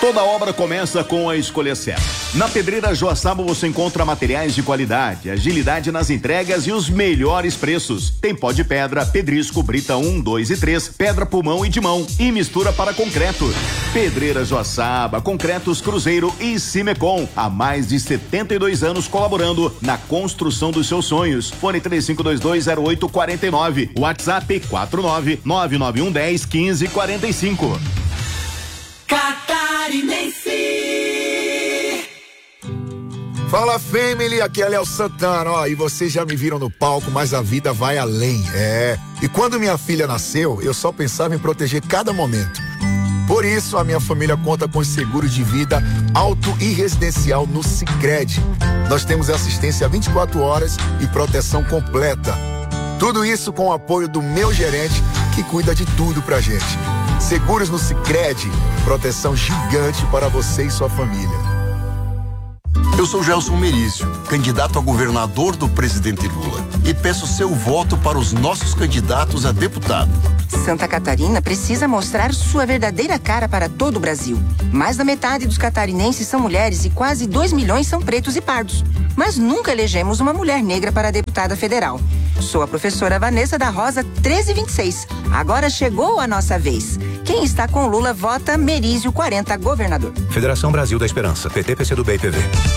Toda obra começa com a escolha certa. Na Pedreira Joaçaba você encontra materiais de qualidade, agilidade nas entregas e os melhores preços. Tem pó de pedra, pedrisco, brita 1, 2 e 3, pedra pulmão e de mão e mistura para concreto. Pedreira Joaçaba, Concretos Cruzeiro e Cimecom. Há mais de 72 anos colaborando na construção dos seus sonhos. Fone 35220849. WhatsApp 49991101545. Catarinense. Fala, family, aqui é Léo Santana, ó, e vocês já me viram no palco, mas a vida vai além, e quando minha filha nasceu, eu só pensava em proteger cada momento. Por isso, a minha família conta com seguro de vida auto e residencial no Sicredi. Nós temos assistência 24 horas e proteção completa. Tudo isso com o apoio do meu gerente, que cuida de tudo pra gente. Seguros no Sicredi, proteção gigante para você e sua família. Eu sou Gelson Merício, candidato a governador do presidente Lula, e peço seu voto para os nossos candidatos a deputado. Santa Catarina precisa mostrar sua verdadeira cara para todo o Brasil. Mais da metade dos catarinenses são mulheres e quase 2 milhões são pretos e pardos. Mas nunca elegemos uma mulher negra para deputada federal. Sou a professora Vanessa da Rosa 1326. Agora chegou a nossa vez. Quem está com Lula vota Merício 40 governador. Federação Brasil da Esperança, PT, PCdoB e PV.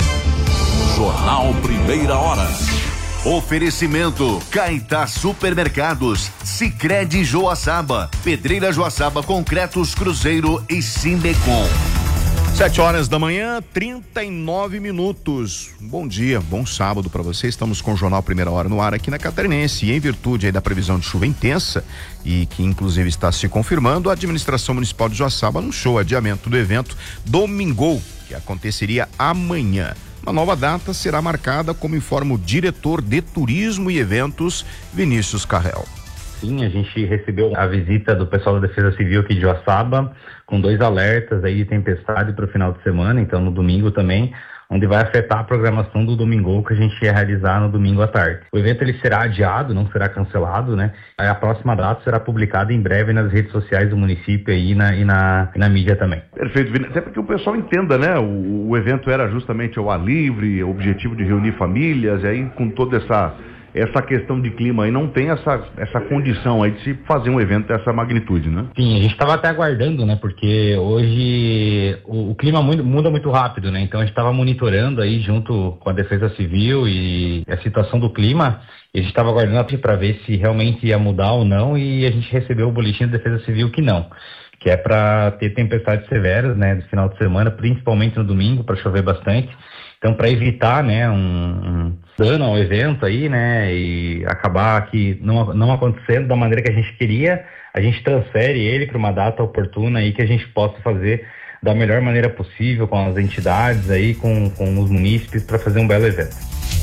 Jornal Primeira Hora. Oferecimento Caetá Supermercados, Sicredi Joaçaba, Pedreira Joaçaba, Concretos Cruzeiro e Cimecom. 7 horas da manhã, 39 minutos. Bom dia, bom sábado para você. Estamos com o Jornal Primeira Hora no ar aqui na Catarinense. E em virtude aí da previsão de chuva intensa, e que inclusive está se confirmando, a administração municipal de Joaçaba anunciou o adiamento do evento Domingou, que aconteceria amanhã. Uma nova data será marcada, como informa o diretor de Turismo e Eventos, Vinícius Carrel. Sim, a gente recebeu a visita do pessoal da Defesa Civil aqui de Joaçaba, com 2 alertas aí de tempestade para o final de semana, então no domingo também, onde vai afetar a programação do Domingou que a gente ia realizar no domingo à tarde. O evento ele será adiado, não será cancelado, né? A próxima data será publicada em breve nas redes sociais do município aí e na mídia também. Perfeito, Vini. Até porque o pessoal entenda, né? O evento era justamente ao ar livre, o objetivo de reunir famílias, e aí com toda essa questão de clima aí, não tem essa condição aí de se fazer um evento dessa magnitude, né? Sim, a gente estava até aguardando, né? Porque hoje o clima muda muito rápido, né? Então a gente estava monitorando aí junto com a Defesa Civil e a situação do clima, e a gente estava aguardando para ver se realmente ia mudar ou não, e a gente recebeu o boletim da Defesa Civil que não, que é para ter tempestades severas, né? No final de semana, principalmente no domingo, para chover bastante. Então, para evitar, né, um dano ao evento aí, né, e acabar aqui não acontecendo da maneira que a gente queria, a gente transfere ele para uma data oportuna aí que a gente possa fazer da melhor maneira possível com as entidades aí, com os munícipes, para fazer um belo evento.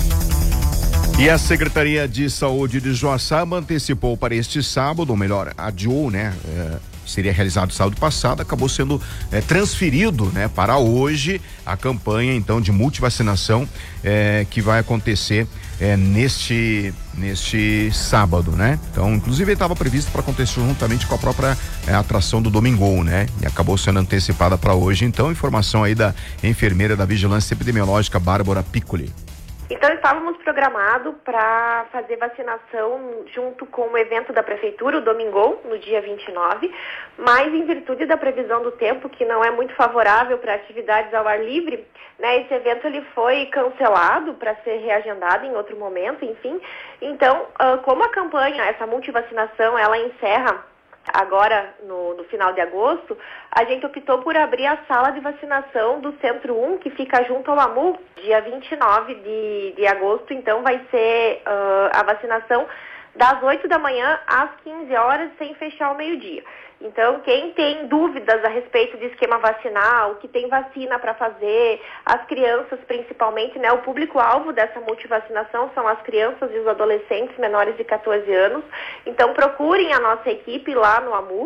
E a Secretaria de Saúde de Joaçaba antecipou para este sábado, ou melhor, adiou, né, seria realizado sábado passado, acabou sendo transferido, né, para hoje a campanha então de multivacinação que vai acontecer neste sábado, né? Então, inclusive estava previsto para acontecer juntamente com a própria atração do Domingou, né? E acabou sendo antecipada para hoje. Então, informação aí da enfermeira da Vigilância Epidemiológica, Bárbara Piccoli. Então, estávamos programados para fazer vacinação junto com o evento da Prefeitura, o Domingou, no dia 29, mas em virtude da previsão do tempo, que não é muito favorável para atividades ao ar livre, né, esse evento ele foi cancelado para ser reagendado em outro momento, enfim. Então, como a campanha, essa multivacinação, ela encerra agora no final de agosto, a gente optou por abrir a sala de vacinação do Centro 1, que fica junto ao AMU, dia 29 de agosto. Então vai ser a vacinação das 8 da manhã às 15 horas, sem fechar ao meio-dia. Então, quem tem dúvidas a respeito de esquema vacinal, que tem vacina para fazer, as crianças principalmente, né? O público-alvo dessa multivacinação são as crianças e os adolescentes menores de 14 anos. Então, procurem a nossa equipe lá no AMU.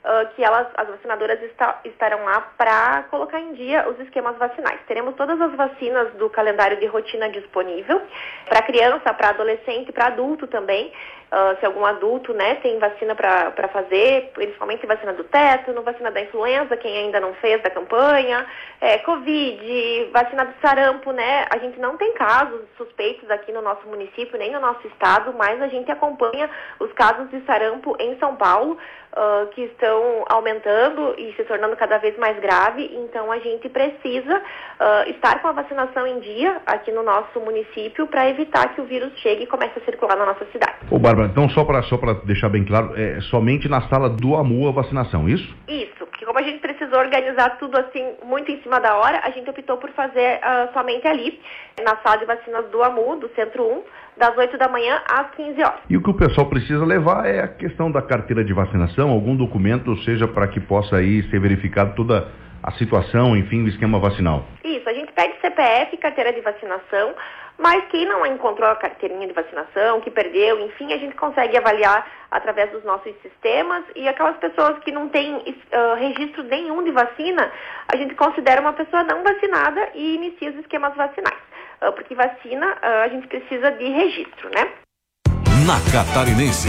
que as vacinadoras estarão lá para colocar em dia os esquemas vacinais. Teremos todas as vacinas do calendário de rotina disponível para criança, para adolescente, para adulto também. Se algum adulto, né, tem vacina para fazer, principalmente vacina do tétano, vacina da influenza, quem ainda não fez da campanha, Covid, vacina do sarampo, né? A gente não tem casos suspeitos aqui no nosso município, nem no nosso estado, mas a gente acompanha os casos de sarampo em São Paulo, que estão aumentando e se tornando cada vez mais grave. Então a gente precisa estar com a vacinação em dia aqui no nosso município para evitar que o vírus chegue e comece a circular na nossa cidade. Ô Bárbara, então só para deixar bem claro, somente na sala do AMU a vacinação, isso? Isso, porque como a gente precisou organizar tudo assim muito em cima da hora, a gente optou por fazer somente ali, na sala de vacinas do AMU, do Centro 1, das 8 da manhã às 15 horas. E o que o pessoal precisa levar é a questão da carteira de vacinação, algum documento, seja para que possa aí ser verificado toda a situação, enfim, do esquema vacinal. Isso, a gente pede CPF, carteira de vacinação, mas quem não encontrou a carteirinha de vacinação, que perdeu, enfim, a gente consegue avaliar através dos nossos sistemas, e aquelas pessoas que não têm registro nenhum de vacina, a gente considera uma pessoa não vacinada e inicia os esquemas vacinais. Porque vacina, a gente precisa de registro, né? Na Catarinense.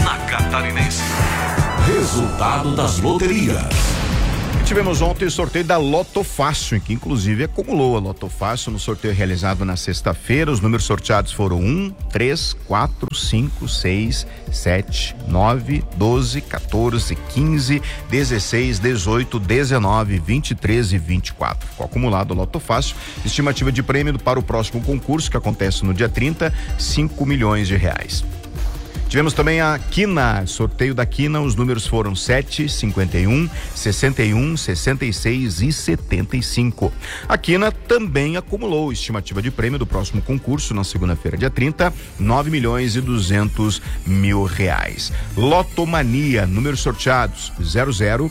Resultado das loterias. Tivemos ontem o sorteio da Loto Fácil, que inclusive acumulou a Loto Fácil no sorteio realizado na sexta-feira. Os números sorteados foram 1, 3, 4, 5, 6, 7, 9, 12, 14, 15, 16, 18, 19, 23 e 24. Ficou acumulado a Loto Fácil. Estimativa de prêmio para o próximo concurso, que acontece no dia 30, 5 milhões de reais. Tivemos também a Quina, sorteio da Quina, os números foram 7, 51, 61, 66 e 75. A Quina também acumulou estimativa de prêmio do próximo concurso na segunda-feira, dia 30, 9 milhões e 200 mil reais. Lotomania, números sorteados 00,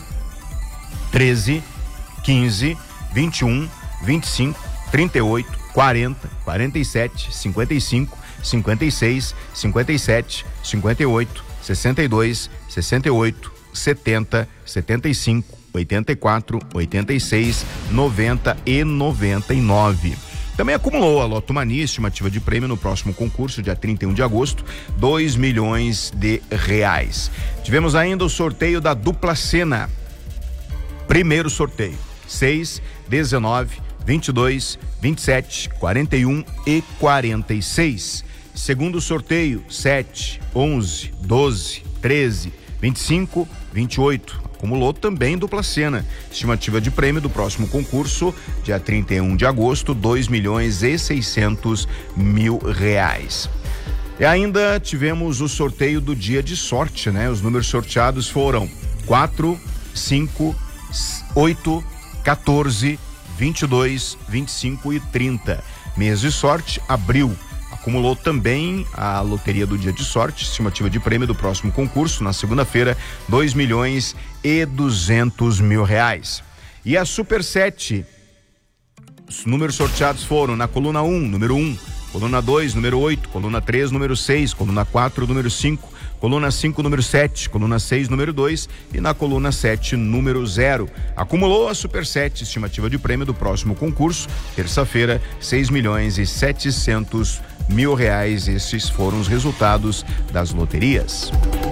13, 15, 21, 25, 38, 40, 47, 55, 56, 57, 58, 62, 68, 70, 75, 84, 86, 90 e 99. Também acumulou a Lotomania, estimativa de prêmio no próximo concurso, dia 31 de agosto, 2 milhões de reais. Tivemos ainda o sorteio da Dupla Sena. Primeiro sorteio, 6, 19, 22, 27, 41 e 46. Segundo sorteio, 7, 11, 12, 13, 25, 28. Acumulou também Dupla Sena. Estimativa de prêmio do próximo concurso, dia 31 de agosto, 2 milhões e 600 mil reais. E ainda tivemos o sorteio do dia de sorte, né? Os números sorteados foram 4, 5, 8, 14, 22, 25 e 30. Mês de sorte, abril. Acumulou também a loteria do dia de sorte, estimativa de prêmio do próximo concurso, na segunda-feira, 2 milhões e 200 mil reais. E a Super 7, os números sorteados foram na coluna 1, número 1, coluna 2, número 8, coluna 3, número 6, coluna 4, número 5, coluna 5, número 7, coluna 6, número 2 e na coluna 7, número 0. Acumulou a Super 7, estimativa de prêmio do próximo concurso, terça-feira, 6 milhões e 700 mil reais. Esses foram os resultados das loterias.